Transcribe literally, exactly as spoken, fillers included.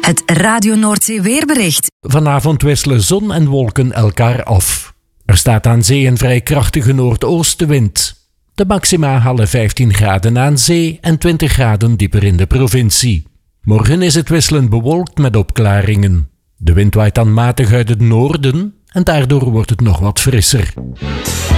Het Radio Noordzee weerbericht. Vanavond wisselen zon en wolken elkaar af. Er staat aan zee een vrij krachtige noordoostenwind. De maxima halen vijftien graden aan zee en twintig graden dieper in de provincie. Morgen is het wisselend bewolkt met opklaringen. De wind waait dan matig uit het noorden en daardoor wordt het nog wat frisser.